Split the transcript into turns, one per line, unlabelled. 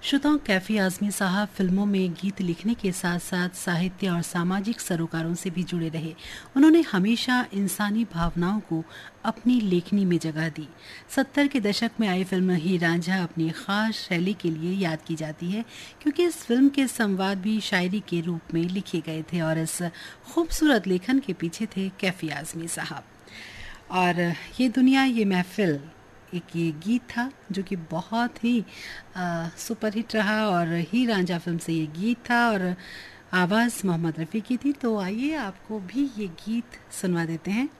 श्रोताओं, कैफी आजमी साहब फिल्मों में गीत लिखने के साथ साथ साहित्य और सामाजिक सरोकारों से भी जुड़े रहे। उन्होंने हमेशा इंसानी भावनाओं को अपनी लेखनी में जगह दी। 70 के दशक में आई फिल्म हीर रांझा अपनी खास शैली के लिए याद की जाती है, क्योंकि इस फिल्म के संवाद भी शायरी के रूप में लिखे गए थे और इस खूबसूरत लेखन के पीछे थे कैफी आजमी साहब। और ये दुनिया ये महफिल एक ये गीत था जो कि बहुत ही सुपरहिट रहा, और हीर रांझा फिल्म से ये गीत था और आवाज़ मोहम्मद रफ़ी की थी। तो आइए आपको भी ये गीत सुनवा देते हैं।